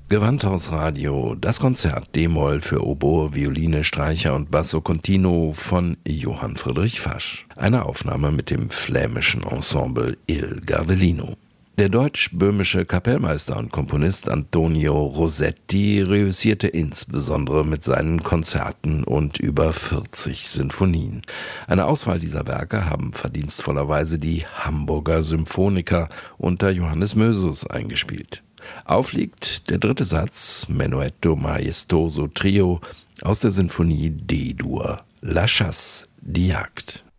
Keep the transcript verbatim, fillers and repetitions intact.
Gewandhausradio, das Konzert D-Moll für Oboe, Violine, Streicher und Basso Continuo von Johann Friedrich Fasch. Eine Aufnahme mit dem flämischen Ensemble Il Gardelino. Der deutsch-böhmische Kapellmeister und Komponist Antonio Rosetti reüssierte insbesondere mit seinen Konzerten und über vierzig Sinfonien. Eine Auswahl dieser Werke haben verdienstvollerweise die Hamburger Symphoniker unter Johannes Mösus eingespielt. Aufliegt der dritte Satz, Menuetto Maestoso Trio aus der Sinfonie D-Dur, La Chasse, die Jagd.